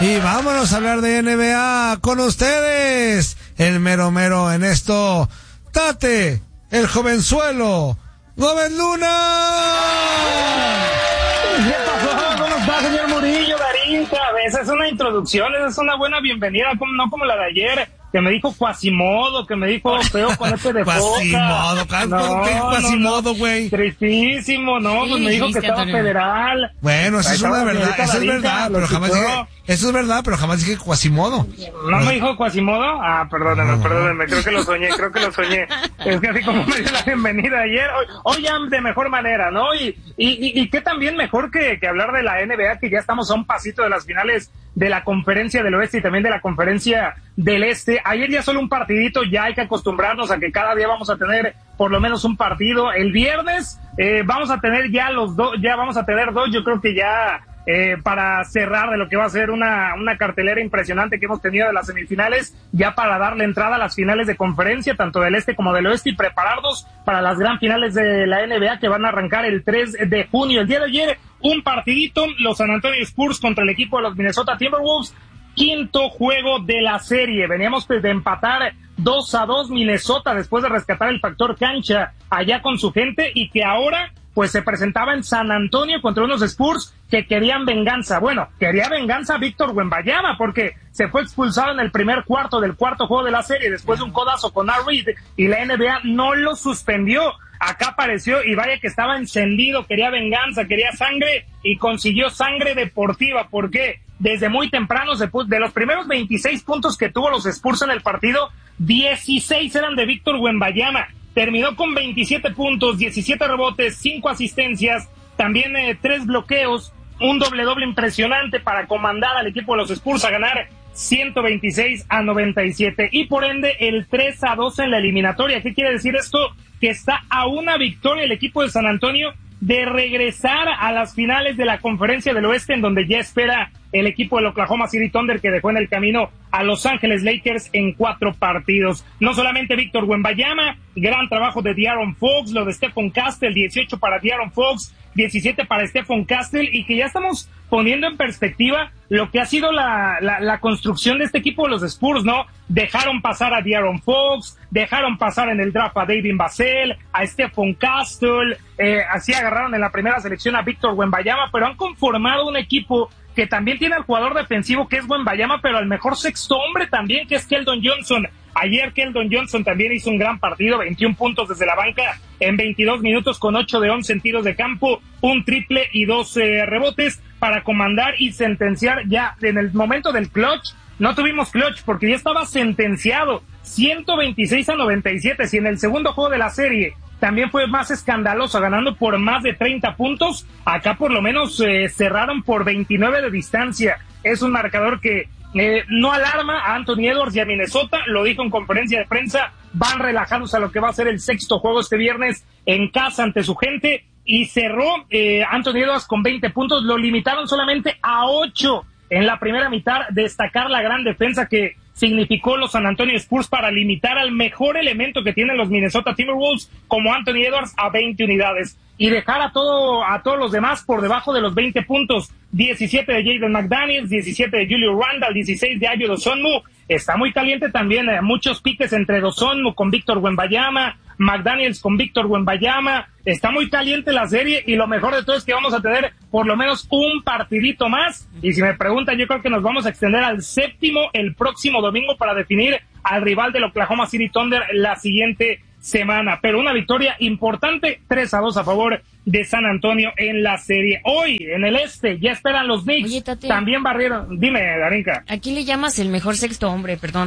Y vámonos a hablar de NBA con ustedes. El mero mero en esto, Tate, el jovenzuelo, Gómez Luna. ¿Qué pasó? ¿Cómo está, señor Murillo, Darinka? Esa es una introducción, esa es una buena bienvenida, no como la de ayer, que me dijo Quasimodo, que me dijo feo con este de Quasimodo, Quasimodo, güey. Tristísimo, no, pues me dijo que estaba Antonio. Federal. Bueno, eso es una verdad, eso es verdad, pero jamás dije, eso es verdad, pero jamás dije Quasimodo. ¿No me dijo Quasimodo? Ah, perdónenme, creo que lo soñé. Es que así como me dio la bienvenida ayer, hoy ya de mejor manera, ¿no? Y qué también mejor que hablar de la NBA, que ya estamos a un pasito de las finales de la Conferencia del Oeste y también de la Conferencia del Este. Ayer ya solo un partidito, ya hay que acostumbrarnos a que cada día vamos a tener por lo menos un partido. El viernes vamos a tener ya vamos a tener dos, yo creo que ya para cerrar de lo que va a ser una cartelera impresionante que hemos tenido de las semifinales, ya para darle entrada a las finales de conferencia, tanto del Este como del Oeste, y prepararnos para las gran finales de la NBA que van a arrancar el 3 de junio. El día de ayer, un partidito, los San Antonio Spurs contra el equipo de los Minnesota Timberwolves, quinto juego de la serie. Veníamos de empatar 2-2 Minnesota después de rescatar el factor cancha allá con su gente, y que ahora pues se presentaba en San Antonio contra unos Spurs que querían venganza. Bueno, quería venganza Víctor Wembanyama, porque se fue expulsado en el primer cuarto del cuarto juego de la serie después de un codazo con Al Reed, y la NBA no lo suspendió. Acá apareció y vaya que estaba encendido, quería venganza, quería sangre, y consiguió sangre deportiva, porque desde muy temprano de los primeros 26 puntos que tuvo los Spurs en el partido, 16 eran de Víctor Wembanyama. Terminó con 27 puntos, 17 rebotes, 5 asistencias, también 3 bloqueos, un doble-doble impresionante para comandar al equipo de los Spurs a ganar 126-97, y por ende el 3-2 en la eliminatoria. ¿Qué quiere decir esto? Que está a una victoria el equipo de San Antonio de regresar a las finales de la Conferencia del Oeste, en donde ya espera el equipo del Oklahoma City Thunder, que dejó en el camino a Los Ángeles Lakers en 4 partidos. No solamente Víctor Wembanyama, gran trabajo de De'Aaron Fox, lo de Stephon Castle, 18 para De'Aaron Fox, 17 para Stephon Castle, y que ya estamos poniendo en perspectiva lo que ha sido la construcción de este equipo de los Spurs, ¿no? Dejaron pasar a De'Aaron Fox, dejaron pasar en el draft a David Vassell, a Stephon Castle, así agarraron en la primera selección a Víctor Wembanyama, pero han conformado un equipo que también tiene al jugador defensivo que es Wembanyama, pero al mejor sexto hombre también, que es Keldon Johnson. Ayer Keldon Johnson también hizo un gran partido, 21 puntos desde la banca en 22 minutos con 8 de 11 en tiros de campo, un triple y 2 rebotes para comandar y sentenciar ya en el momento del clutch. No tuvimos clutch porque ya estaba sentenciado 126-97. Si en el segundo juego de la serie también fue más escandaloso, ganando por más de 30 puntos, acá por lo menos cerraron por 29 de distancia. Es un marcador que no alarma a Anthony Edwards y a Minnesota, lo dijo en conferencia de prensa, van relajados a lo que va a ser el sexto juego este viernes en casa ante su gente, y cerró Anthony Edwards con 20 puntos, lo limitaron solamente a 8 en la primera mitad. Destacar la gran defensa que significó los San Antonio Spurs para limitar al mejor elemento que tienen los Minnesota Timberwolves como Anthony Edwards a 20 unidades y dejar a todos los demás por debajo de los 20 puntos. 17 de Jaden McDaniels, 17 de Julio Randle, 16 de Ayo Dosunmu. Está muy caliente también, muchos piques entre Dosunmu con Víctor Wembanyama, McDaniels con Víctor Wembanyama. Está muy caliente la serie, y lo mejor de todo es que vamos a tener por lo menos un partidito más, y si me preguntan, yo creo que nos vamos a extender al séptimo el próximo domingo para definir al rival del Oklahoma City Thunder la siguiente semana. Pero una victoria importante, 3-2 a favor de San Antonio en la serie. Hoy en el este ya esperan los Knicks. Oye, Tate, también barrieron. Dime, Darinka. ¿A quién le llamas el mejor sexto hombre? Perdón.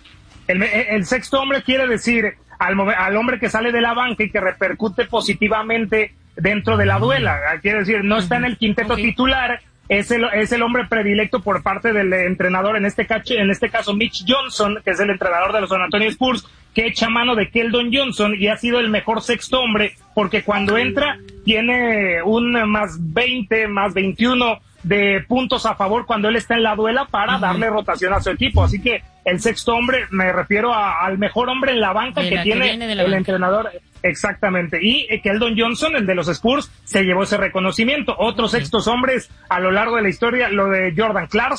El sexto hombre quiere decir al hombre que sale de la banca y que repercute positivamente dentro de la duela. Quiere decir, no está en el quinteto titular, es el hombre predilecto por parte del entrenador, en este caso Mitch Johnson, que es el entrenador de los San Antonio Spurs, que echa mano de Keldon Johnson y ha sido el mejor sexto hombre, porque cuando entra tiene un más 20, más 21 de puntos a favor cuando él está en la duela para darle rotación a su equipo. Así que el sexto hombre, me refiero al mejor hombre en la banca que tiene el entrenador. Exactamente. Y Keldon Johnson, el de los Spurs, se llevó ese reconocimiento. Otros sextos hombres a lo largo de la historia, lo de Jordan Clarkson,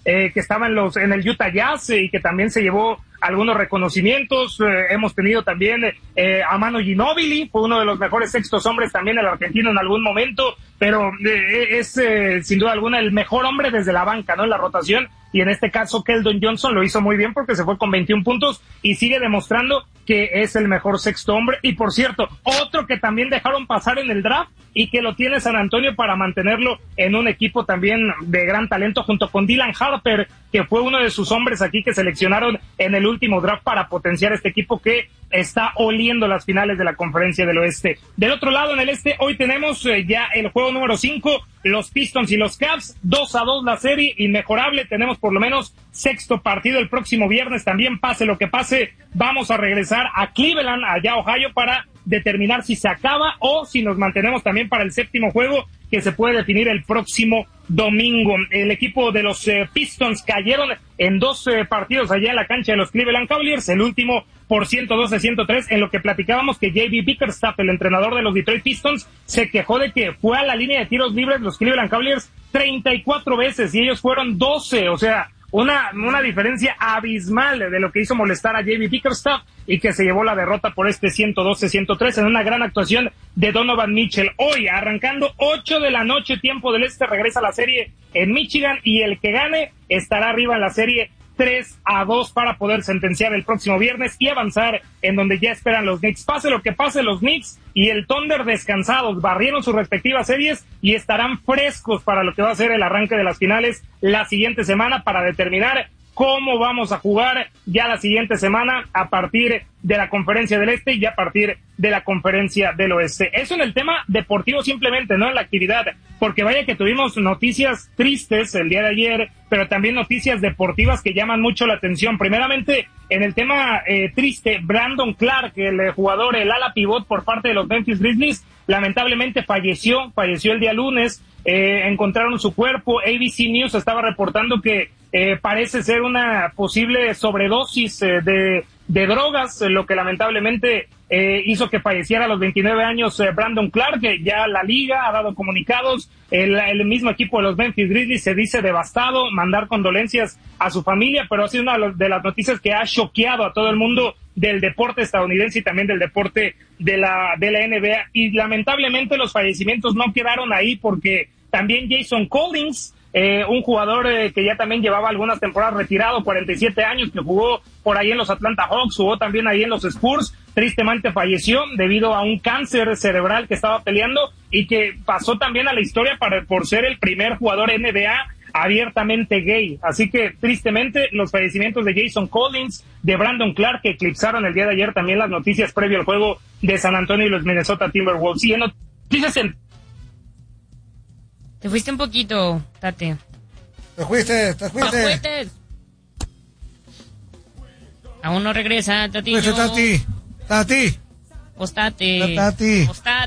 que estaba en el Utah Jazz y que también se llevó algunos reconocimientos. Hemos tenido también a Manu Ginóbili, fue uno de los mejores sextos hombres también el argentino en algún momento, pero es sin duda alguna el mejor hombre desde la banca, ¿no? En la rotación, y en este caso Keldon Johnson lo hizo muy bien porque se fue con 21 puntos y sigue demostrando que es el mejor sexto hombre. Y por cierto, otro que también dejaron pasar en el draft y que lo tiene San Antonio para mantenerlo en un equipo también de gran talento, junto con Dylan Harper, que fue uno de sus hombres aquí que seleccionaron en el último draft para potenciar este equipo que está oliendo las finales de la Conferencia del Oeste. Del otro lado, en el este, hoy tenemos ya el juego número 5, los Pistons y los Cavs, 2-2 la serie, inmejorable. Tenemos por lo menos sexto partido el próximo viernes también, pase lo que pase. Vamos a regresar a Cleveland, allá a Ohio, para determinar si se acaba o si nos mantenemos también para el séptimo juego, que se puede definir el próximo domingo. El equipo de los Pistons cayeron en 2 partidos allá en la cancha de los Cleveland Cavaliers, el último por 112-103, en lo que platicábamos que J.B. Bickerstaff, el entrenador de los Detroit Pistons, se quejó de que fue a la línea de tiros libres los Cleveland Cavaliers 34 veces y ellos fueron 12, o sea, una diferencia abismal de lo que hizo molestar a J.B. Bickerstaff y que se llevó la derrota por este 112-103 en una gran actuación de Donovan Mitchell. Hoy, arrancando 8 de la noche, tiempo del este, regresa la serie en Michigan y el que gane estará arriba en la serie 3-2 para poder sentenciar el próximo viernes y avanzar en donde ya esperan los Knicks. Pase lo que pase, los Knicks y el Thunder descansados barrieron sus respectivas series y estarán frescos para lo que va a ser el arranque de las finales la siguiente semana, para determinar cómo vamos a jugar ya la siguiente semana a partir de la Conferencia del Este y a partir de la Conferencia del Oeste. Eso en el tema deportivo simplemente, no en la actividad, porque vaya que tuvimos noticias tristes el día de ayer, pero también noticias deportivas que llaman mucho la atención. Primeramente, en el tema triste, Brandon Clark, el jugador, el ala pivot por parte de los Memphis Grizzlies, lamentablemente falleció el día lunes. Encontraron su cuerpo. ABC News estaba reportando que parece ser una posible sobredosis de drogas, lo que lamentablemente hizo que falleciera a los 29 años Brandon Clark. Que ya la liga ha dado comunicados, el mismo equipo de los Memphis Grizzlies se dice devastado, mandar condolencias a su familia, pero ha sido una de las noticias que ha choqueado a todo el mundo del deporte estadounidense y también del deporte de la NBA. Y lamentablemente los fallecimientos no quedaron ahí, porque también Jason Collins, un jugador que ya también llevaba algunas temporadas retirado, 47 años, que jugó por ahí en los Atlanta Hawks, jugó también ahí en los Spurs, tristemente falleció debido a un cáncer cerebral que estaba peleando y que pasó también a la historia por ser el primer jugador NBA abiertamente gay. Así que tristemente los fallecimientos de Jason Collins, de Brandon Clark, que eclipsaron el día de ayer también las noticias previo al juego de San Antonio y los Minnesota Timberwolves. Y en noticias Te fuiste un poquito, Tate. Te fuiste. Aún no regresa, Tati. Tati. Postate.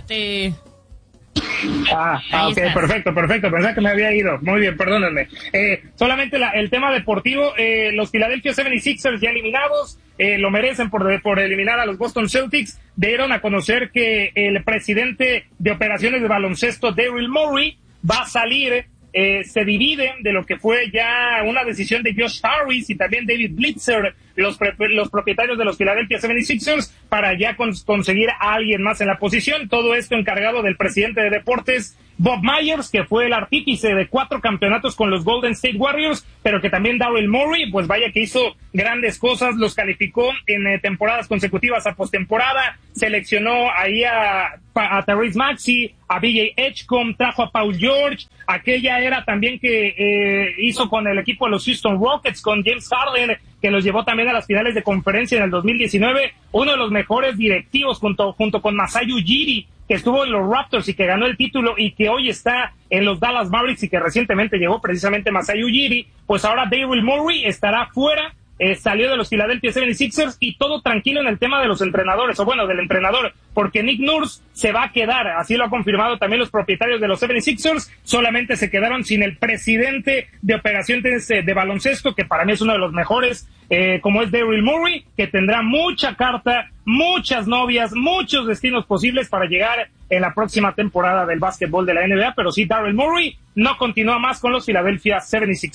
Ok, perfecto. Pensaba que me había ido. Muy bien, perdónenme. Solamente el tema deportivo, los Philadelphia 76ers ya eliminados, lo merecen por eliminar a los Boston Celtics. Dieron a conocer que el presidente de operaciones de baloncesto, Daryl Morey, va a salir. Se divide de lo que fue ya una decisión de Josh Harris y también David Blitzer, los propietarios de los Philadelphia 76ers, para ya conseguir a alguien más en la posición. Todo esto encargado del presidente de deportes, Bob Myers, que fue el artífice de 4 campeonatos con los Golden State Warriors, pero que también Daryl Morey, pues vaya que hizo grandes cosas, los calificó en temporadas consecutivas a postemporada, seleccionó ahí a Tyrese Maxey, a B.J. Edgecombe, trajo a Paul George, aquella era también que hizo con el equipo de los Houston Rockets, con James Harden, que los llevó también a las finales de conferencia en el 2019, uno de los mejores directivos junto con Masai Ujiri, que estuvo en los Raptors y que ganó el título y que hoy está en los Dallas Mavericks y que recientemente llegó precisamente Masai Ujiri. Pues ahora Daryl Morey estará fuera, salió de los Philadelphia 76ers y todo tranquilo en el tema de los entrenadores, o bueno, del entrenador, porque Nick Nurse se va a quedar, así lo han confirmado también los propietarios de los 76ers, solamente se quedaron sin el presidente de operaciones de baloncesto, que para mí es uno de los mejores, como es Daryl Morey, que tendrá mucha carta, muchas novias, muchos destinos posibles para llegar en la próxima temporada del básquetbol de la NBA, pero sí, Daryl Morey no continúa más con los Philadelphia 76ers.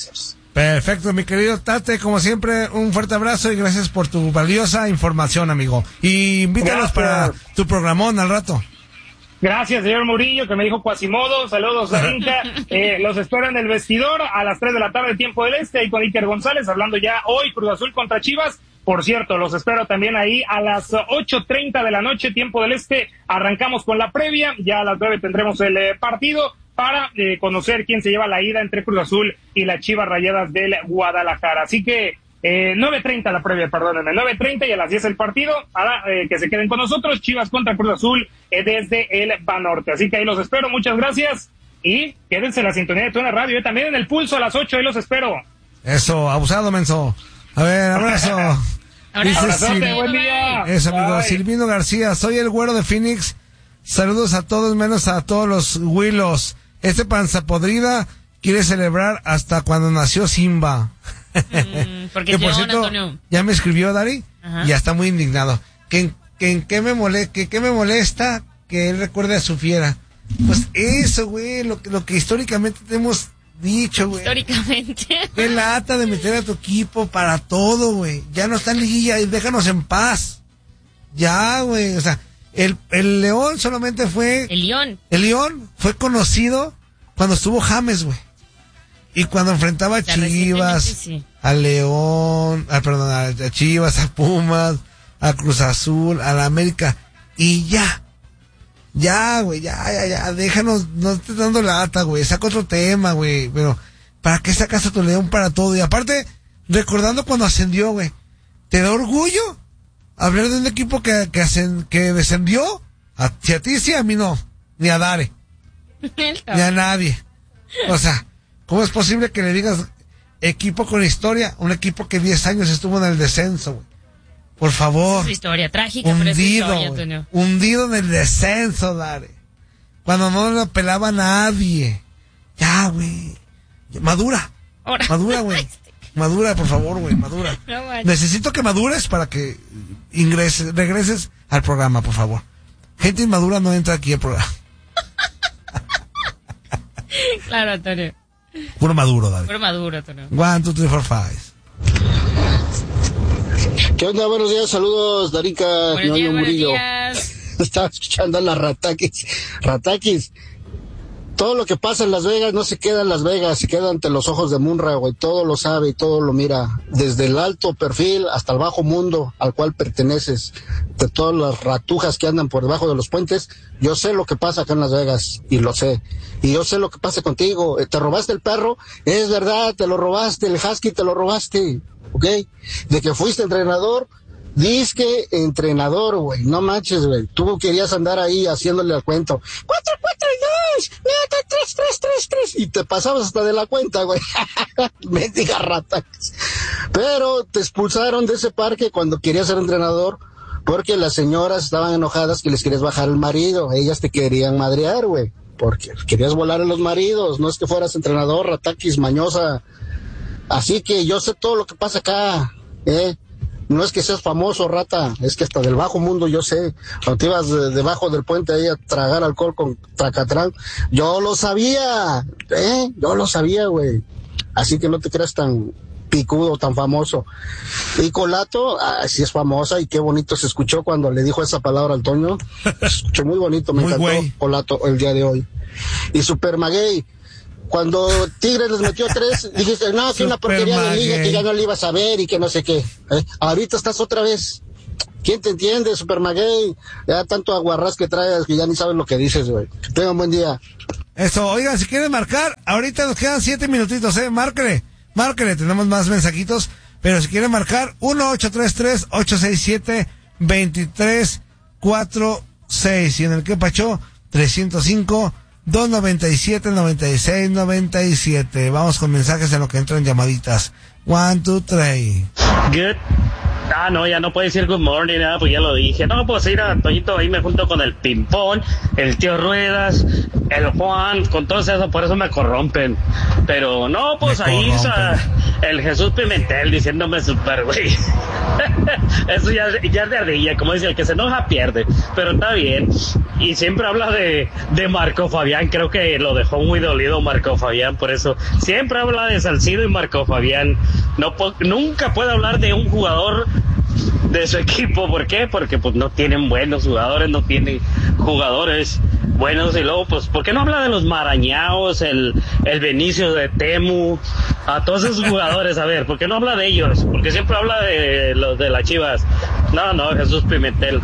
Perfecto, mi querido Tate, como siempre, un fuerte abrazo y gracias por tu valiosa información, amigo. Y invítalos para tu programón al rato. Gracias, señor Murillo, que me dijo Quasimodo. Saludos a Inca. Los espero en el vestidor a las 3 de la tarde, tiempo del este, ahí con Iker González, hablando ya hoy Cruz Azul contra Chivas. Por cierto, los espero también ahí a las 8:30 de la noche, tiempo del este. Arrancamos con la previa, ya a las 9 tendremos el partido para conocer quién se lleva la ida entre Cruz Azul y las Chivas Rayadas del Guadalajara. Así que 9:30 la previa, perdónenme, 9:30 y a las 10 el partido, para que se queden con nosotros, Chivas contra Cruz Azul desde el Banorte. Así que ahí los espero, muchas gracias y quédense en la sintonía de Tuna Radio, también en el Pulso a las 8, ahí los espero. Eso, abusado, menso. A ver, abrazo. Abrazote, buen día. Eso, amigo. Bye. Silvino García, soy el güero de Phoenix. Saludos a todos, menos a todos los Willos. Este panza podrida quiere celebrar hasta cuando nació Simba. Porque que por cierto, Antonio. ya me escribió Dari. Ajá. Y ya está muy indignado. ¿Qué me molesta que él recuerde a su fiera? Pues eso, güey, lo que históricamente te hemos dicho, güey. Históricamente. Qué lata de meter a tu equipo para todo, güey. Ya no está en liguilla y déjanos en paz. Ya, güey, o sea, el León solamente fue... El León fue conocido cuando estuvo James, güey. Y cuando enfrentaba a Chivas, sí. a León, a Chivas, a Pumas, a Cruz Azul, a la América. Y ya, güey, ya, déjanos, no estés dando lata, güey, saca otro tema, güey, pero ¿para qué sacas a tu León para todo? Y aparte, recordando cuando ascendió, güey, ¿te da orgullo hablar de un equipo que descendió? Si a ti sí, a mí no, ni a Dare, ni a nadie. O sea, ¿cómo es posible que le digas equipo con historia, un equipo que 10 años estuvo en el descenso, güey? Por favor. Es su historia trágica, pero es su historia, Antonio. Hundido en el descenso, Dare. Cuando no lo pelaba nadie. Ya, güey. Madura. Güey. Madura, por favor, güey, madura. No, necesito que madures para que regreses al programa, por favor. Gente inmadura no entra aquí al programa. Claro, Antonio. Puro maduro, Dare. Puro maduro, Antonio. 1, 2, 3, 4, 5. ¿Qué onda? Buenos días, saludos, Darica, Ñoño Murillo. Días. Estaba escuchando a las Ratakis. Todo lo que pasa en Las Vegas no se queda en Las Vegas, se queda ante los ojos de Munra, güey. Todo lo sabe y todo lo mira. Desde el alto perfil hasta el bajo mundo al cual perteneces. De todas las ratujas que andan por debajo de los puentes, yo sé lo que pasa acá en Las Vegas y lo sé. Y yo sé lo que pasa contigo. ¿Te robaste el perro? Es verdad, te lo robaste, el husky te lo robaste. ¿Ok? De que fuiste entrenador, disque entrenador, güey, no manches, güey, tú querías andar ahí haciéndole al cuento, 4-4-2, 3-3-3-3, y te pasabas hasta de la cuenta, güey, mendiga rata, pero te expulsaron de ese parque cuando querías ser entrenador, porque las señoras estaban enojadas que les querías bajar el marido, ellas te querían madrear, güey, porque querías volar a los maridos, no es que fueras entrenador, Ratakis, mañosa. Así que yo sé todo lo que pasa acá, No es que seas famoso, rata, es que hasta del bajo mundo yo sé. Cuando te ibas debajo del puente ahí a tragar alcohol con Tracatrán, yo lo sabía, güey. Así que no te creas tan picudo, tan famoso. Y Colato, sí es famosa y qué bonito se escuchó cuando le dijo esa palabra al Toño. Se escuchó muy bonito, me encantó güey. Colato el día de hoy. Y Super Maguey. Cuando Tigres les metió 3, dijiste, no, que una porquería de liga que ya no le ibas a ver y que no sé qué. Ahorita estás otra vez. ¿Quién te entiende, Super Maguey? Ya tanto aguarrás que traes que ya ni sabes lo que dices, güey. Que tengan buen día. Eso, oigan, si quieren marcar, ahorita nos quedan 7 minutitos, márquele, tenemos más mensajitos, pero si quieren marcar, 1-833-867-2346, y en el que pachó, 305-297-9697. Vamos con mensajes en lo que entran llamaditas. 1, 2, 3. Good. No, ya no puede decir good morning, nada, pues ya lo dije. No, pues ir a Toñito, ahí me junto con el Pimpón, el tío Ruedas, el Juan, con todos esos, por eso me corrompen. Pero no, pues ahí el Jesús Pimentel diciéndome super, güey. Eso ya es de ardilla, como dice, el que se enoja pierde, pero está bien. Y siempre habla de Marco Fabián, creo que lo dejó muy dolido Marco Fabián, por eso siempre habla de Salcido y Marco Fabián. Nunca puede hablar de un jugador de su equipo. ¿Por qué? Porque pues no tienen buenos jugadores, no tienen jugadores buenos. Y luego, pues, ¿por qué no habla de los Marañaos, el Benicio de Temu, a todos esos jugadores? A ver, ¿por qué no habla de ellos? Porque siempre habla de los de las Chivas. No, Jesús Pimentel.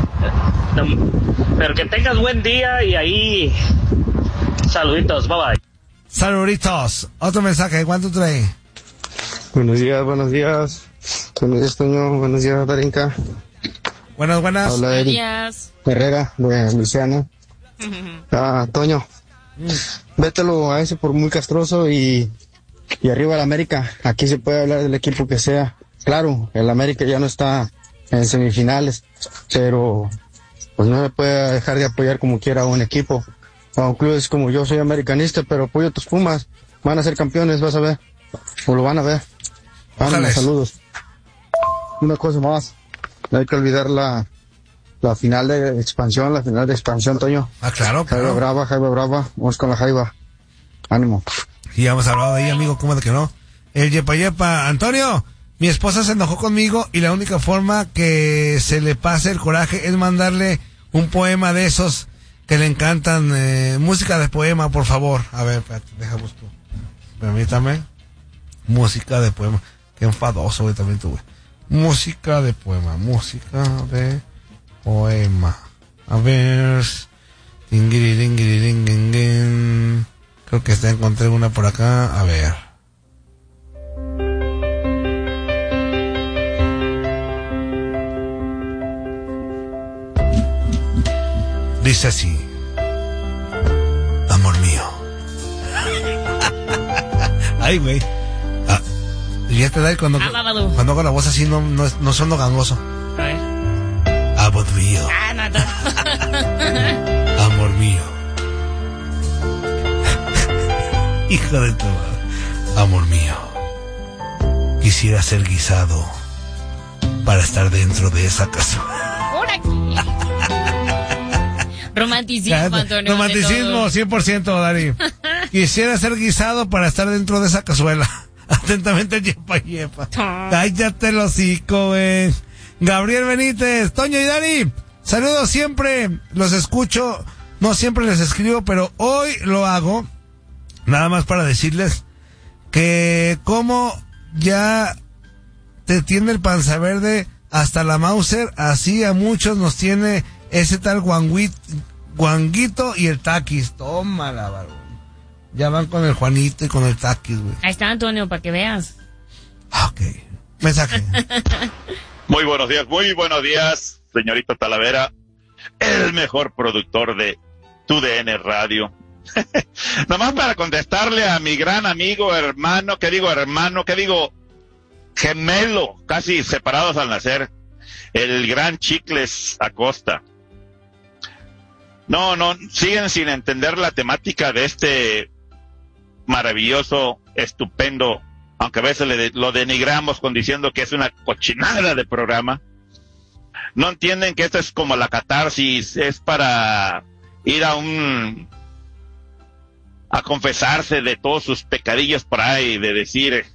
Pero que tengas buen día y ahí saluditos, bye bye. Saluditos. Otro mensaje, ¿cuánto trae? Buenos días. Buenos días, Toño. Buenos días, Darinka. Buenas. Hola, Eric Herrera, de Luciano. Toño, vételo a ese por muy castroso y arriba el América. Aquí se puede hablar del equipo que sea. Claro, el América ya no está en semifinales, pero pues no me puede dejar de apoyar como quiera a un equipo. A un club es como yo soy americanista, pero apoyo a tus Pumas. Van a ser campeones, vas a ver. O lo van a ver. Ánimo, saludos. Una cosa más, no hay que olvidar la final de expansión, Toño. Claro. Jaiba Brava, vamos con la Jaiba. Ánimo. Y ya hemos hablado de ahí, amigo, ¿cómo de que no? El Yepa. Antonio, mi esposa se enojó conmigo y la única forma que se le pase el coraje es mandarle un poema de esos que le encantan, música de poema, por favor. A ver, espérate, deja busco. Permítame. Música de poema. Qué enfadoso, güey, también tú, güey. Música de poema. A ver. Creo que encontré una por acá. A ver. Dice así. Amor mío. Ay, güey. Ya te da cuando hago la voz así, no sueno gangoso. A ver. Amor mío. Amor mío. Hijo de tu madre. Amor mío. Quisiera ser guisado para estar dentro de esa cazuela. Por aquí. Romanticismo, Antonio. Romanticismo, 100%, Dari. Quisiera ser guisado para estar dentro de esa cazuela. Atentamente, Yepa. Cállate el hocico, güey. Gabriel Benítez, Toño y Dari, saludos siempre, los escucho, no siempre les escribo, pero hoy lo hago, nada más para decirles que como ya te tiene el panza verde hasta la Mauser, así a muchos nos tiene ese tal Juanguito y el Taquis. Tómala, varón. Ya van con el Juanito y con el Taquis, güey. Ahí está, Antonio, para que veas. Ok. Mensaje. Muy buenos días, señorita Talavera, el mejor productor de TUDN Radio. Nomás para contestarle a mi gran amigo, gemelo, casi separados al nacer, el gran Chicles Acosta. No, siguen sin entender la temática de este maravilloso, estupendo, aunque a veces lo denigramos diciendo que es una cochinada de programa. No entienden que esto es como la catarsis, es para ir a confesarse de todos sus pecadillos por ahí, de decir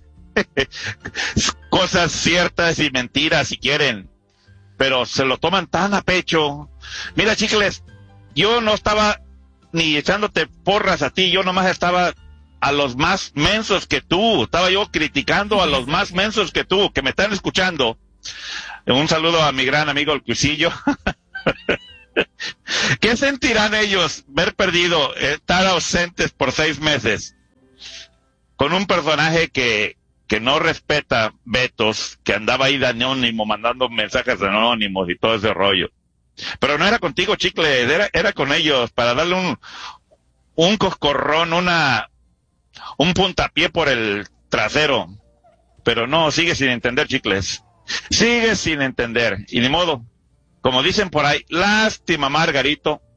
cosas ciertas y mentiras si quieren, pero se lo toman tan a pecho. Mira, Chicles, yo no estaba ni echándote porras a ti, yo nomás estaba a los más mensos que tú, estaba yo criticando a los más mensos que tú, que me están escuchando. Un saludo a mi gran amigo el Cuisillo. ¿Qué sentirán ellos ver perdido, estar ausentes por 6 meses con un personaje que no respeta vetos, que andaba ahí de anónimo, mandando mensajes anónimos y todo ese rollo? Pero no era contigo, Chicle, era con ellos, para darle un coscorrón, un puntapié por el trasero. Pero no, sigue sin entender, Chicles. Sigue sin entender. Y ni modo. Como dicen por ahí, lástima, Margarito.